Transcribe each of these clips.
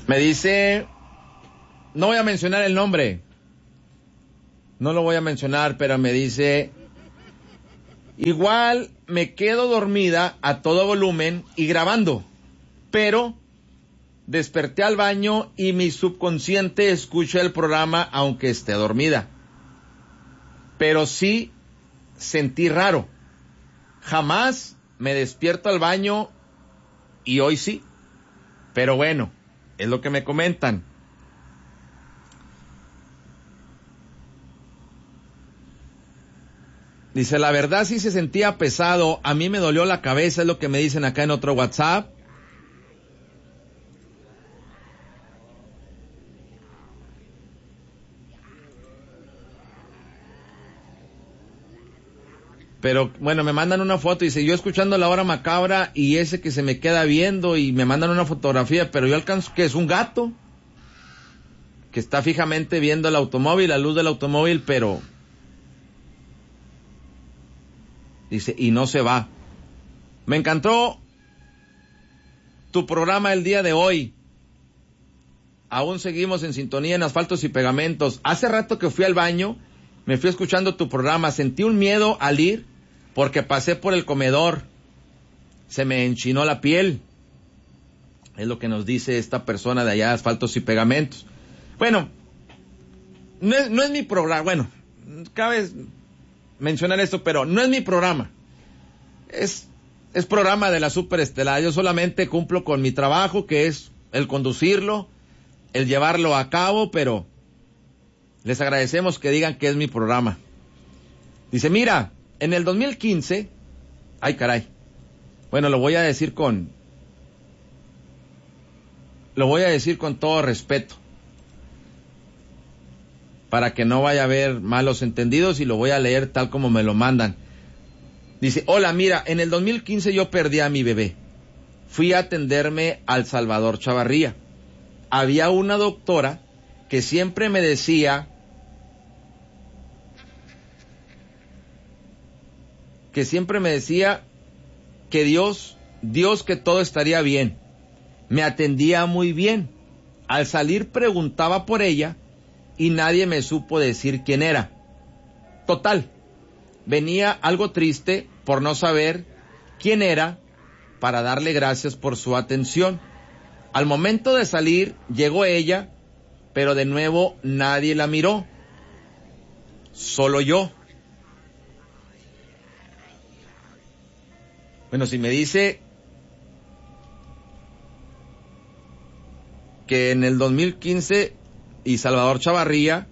Me dice, no voy a mencionar el nombre, no lo voy a mencionar, pero me dice, igual me quedo dormida a todo volumen y grabando, pero desperté al baño y mi subconsciente escucha el programa aunque esté dormida. Pero sí sentí raro. Jamás me despierto al baño y hoy sí. Pero bueno, es lo que me comentan. Dice, la verdad sí se sentía pesado, a mí me dolió la cabeza, es lo que me dicen acá en otro WhatsApp. Pero bueno, me mandan una foto y dice, yo escuchando La Hora Macabra y ese que se me queda viendo y me mandan una fotografía, pero yo alcanzo que es un gato que está fijamente viendo el automóvil, la luz del automóvil, pero dice, y no se va. Me encantó tu programa el día de hoy. Aún seguimos en sintonía en Asfaltos y Pegamentos. Hace rato que fui al baño, me fui escuchando tu programa, sentí un miedo al ir porque pasé por el comedor, se me enchinó la piel. Es lo que nos dice esta persona de allá de Asfaltos y Pegamentos. Bueno, no es mi programa, bueno, cabe mencionar esto, pero no es mi programa. Es programa de la Superestelar. Yo solamente cumplo con mi trabajo, que es el conducirlo, el llevarlo a cabo, pero les agradecemos que digan que es mi programa. Dice, mira, en el 2015, ay caray, bueno, lo voy a decir con todo respeto, para que no vaya a haber malos entendidos, y lo voy a leer tal como me lo mandan. Dice, hola, mira, en el 2015 yo perdí a mi bebé. Fui a atenderme al Salvador Chavarría. Había una doctora que siempre me decía que Dios, que todo estaría bien. Me atendía muy bien. Al salir preguntaba por ella y nadie me supo decir quién era. Total, venía algo triste por no saber quién era para darle gracias por su atención. Al momento de salir, llegó ella, pero de nuevo nadie la miró. Solo yo. Bueno, si me dice que en el 2015 y Salvador Chavarría,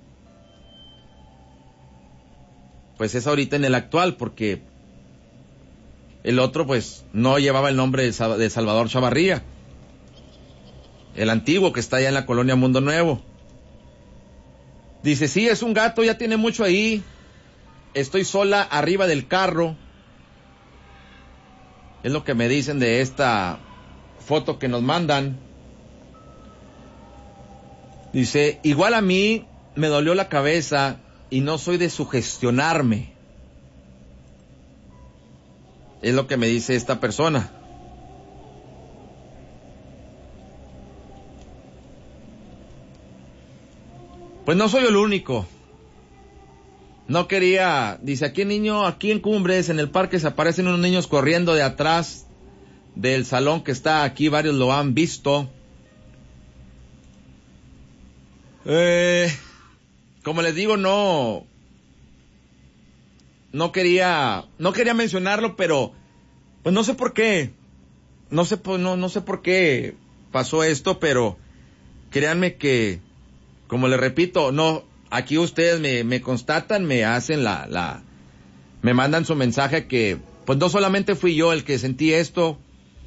pues es ahorita en el actual, porque el otro pues no llevaba el nombre de Salvador Chavarría, el antiguo que está allá en la colonia Mundo Nuevo. Dice, sí, es un gato, ya tiene mucho ahí, estoy sola arriba del carro. Es lo que me dicen de esta foto que nos mandan. Dice, igual a mí me dolió la cabeza y no soy de sugestionarme. Es lo que me dice esta persona. Pues no soy el único. No quería, dice, aquí en Cumbres, en el parque se aparecen unos niños corriendo de atrás del salón que está aquí, varios lo han visto. Como les digo, no quería mencionarlo, pero pues no sé por qué. No sé por qué pasó esto, pero créanme que, como les repito, no, aquí ustedes me constatan, me hacen me mandan su mensaje que, pues no solamente fui yo el que sentí esto.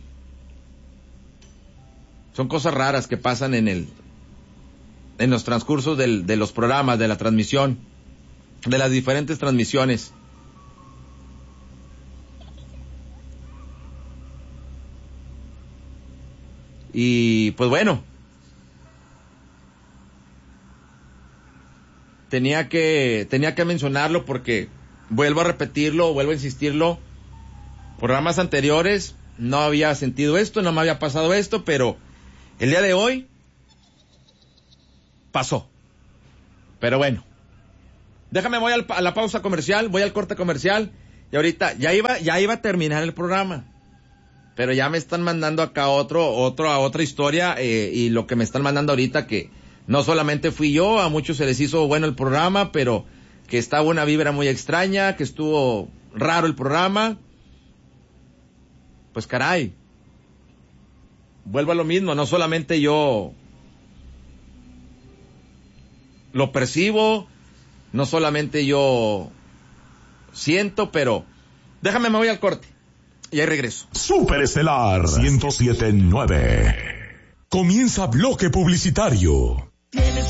Son cosas raras que pasan en los transcursos de los programas, de la transmisión, de las diferentes transmisiones. Y pues bueno, tenía que mencionarlo porque vuelvo a repetirlo, vuelvo a insistirlo. Programas anteriores no había sentido esto, no me había pasado esto, pero el día de hoy pasó. Pero bueno, déjame, voy a la pausa comercial, voy al corte comercial, y ahorita ya iba a terminar el programa, pero ya me están mandando acá otra historia, y lo que me están mandando ahorita, que no solamente fui yo, a muchos se les hizo bueno el programa, pero que estaba una vibra muy extraña, que estuvo raro el programa. Pues caray, vuelvo a lo mismo, no solamente yo lo percibo, no solamente yo siento, pero déjame, me voy al corte y ahí regreso. Superestelar 107.9. Comienza bloque publicitario.